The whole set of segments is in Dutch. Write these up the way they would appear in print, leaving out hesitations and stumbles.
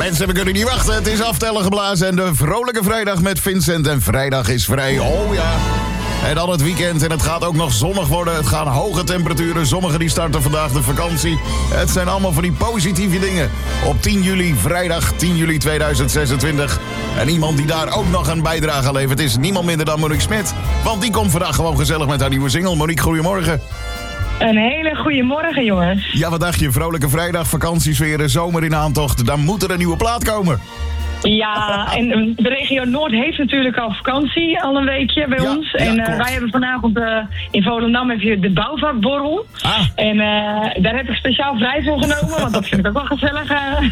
Mensen, we kunnen niet wachten. Het is aftellen geblazen en de vrolijke vrijdag met Vincent. En vrijdag is vrij. Oh ja. En dan het weekend en het gaat ook nog zonnig worden. Het gaan hoge temperaturen. Sommigen die starten vandaag de vakantie. Het zijn allemaal van die positieve dingen. Op 10 juli, vrijdag 10 juli 2026. En iemand die daar ook nog een bijdrage levert is niemand minder dan Monique Smit. Want die komt vandaag gewoon gezellig met haar nieuwe single. Monique, goedemorgen. Een hele goede morgen, jongens. Ja, wat dacht je? Vrolijke vrijdag, vakantiesfeer, zomer in aantocht. Dan moet er een nieuwe plaat komen. Ja, en de regio Noord heeft natuurlijk al vakantie, al een weekje bij ons. Ja, en klopt. wij hebben vanavond in Volendam heb je de bouwvakborrel. En daar heb ik speciaal vrij voor genomen, want dat vind ik ook wel gezellig.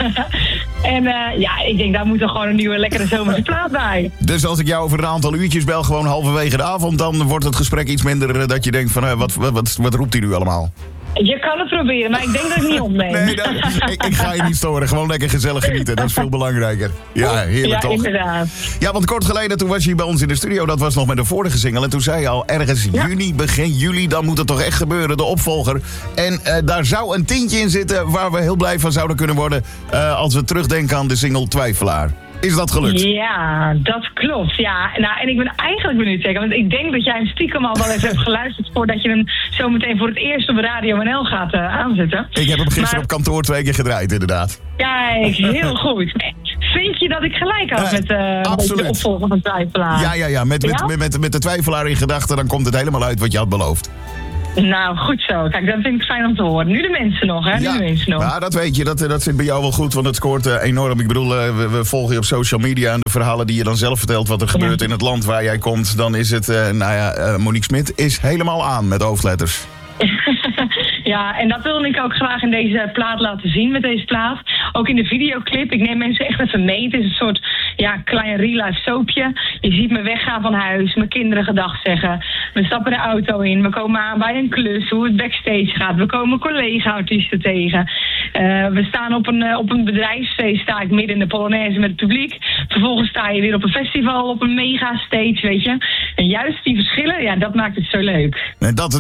En ik denk daar moet er gewoon een nieuwe lekkere zomerse plaat bij. Dus als ik jou over een aantal uurtjes bel, gewoon halverwege de avond, dan wordt het gesprek iets minder dat je denkt van wat roept hij nu allemaal? Je kan het proberen, maar ik denk dat ik niet opneem. Nee, ik ga je niet storen. Gewoon lekker gezellig genieten. Dat is veel belangrijker. Ja, heerlijk toch? Ja, inderdaad. Ja, want kort geleden toen was je hier bij ons in de studio. Dat was nog met de vorige single. En toen zei je al, ergens juni, begin juli, dan moet het toch echt gebeuren, de opvolger. En daar zou een tintje in zitten waar we heel blij van zouden kunnen worden als we terugdenken aan de single Twijfelaar. Is dat gelukt? Ja, dat klopt. Ja. Nou, en ik ben eigenlijk benieuwd zeker, want ik denk dat jij hem stiekem al wel eens hebt geluisterd voordat je hem zo meteen voor het eerst op Radio NL gaat aanzetten. Ik heb hem gisteren op kantoor 2 keer gedraaid, inderdaad. Kijk, heel goed. Vind je dat ik gelijk had met de opvolger van Twijfelaar? Ja. Met de Twijfelaar in gedachten, dan komt het helemaal uit wat je had beloofd. Nou, goed zo. Kijk, dat vind ik fijn om te horen. Nu de mensen nog, hè? Ja, dat weet je. Dat zit bij jou wel goed, want het scoort enorm. Ik bedoel, we volgen je op social media en de verhalen die je dan zelf vertelt wat er gebeurt in het land waar jij komt. Dan is het, Monique Smit is helemaal aan met hoofdletters. Ja, en dat wilde ik ook graag in deze plaat laten zien, met deze plaat. Ook in de videoclip. Ik neem mensen echt even mee. Het is een soort klein real-life soapje. Je ziet me weggaan van huis, mijn kinderen gedag zeggen. We stappen de auto in, we komen aan bij een klus, hoe het backstage gaat. We komen collega-artiesten tegen. We staan op een bedrijfsfeest, sta ik midden in de Polonaise met het publiek. Vervolgens sta je weer op een festival, op een mega stage, weet je. En juist die verschillen, dat maakt het zo leuk. En dat